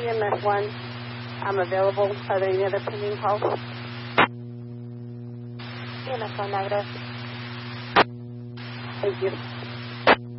EMS 1, I'm available. Are there any other pending calls? EMS 1 negative. Thank you.